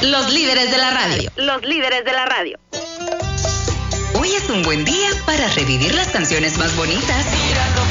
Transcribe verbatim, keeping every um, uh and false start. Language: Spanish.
Los líderes de la radio. Los líderes de la radio. Hoy es un buen día para revivir las canciones más bonitas.